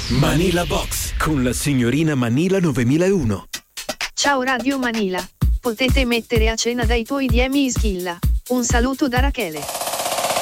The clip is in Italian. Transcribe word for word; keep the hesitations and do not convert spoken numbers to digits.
Manila Box con la signorina Manila novemilauno. Ciao Radio Manila. Potete mettere a cena dai tuoi D M Ischilla. Un saluto da Rachele.